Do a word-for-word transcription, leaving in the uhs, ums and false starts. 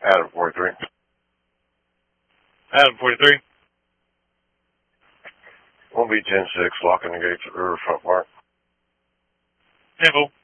Adam forty-three. Adam forty-three. We'll be ten six, locking the gates at Riverfront Park. Temple.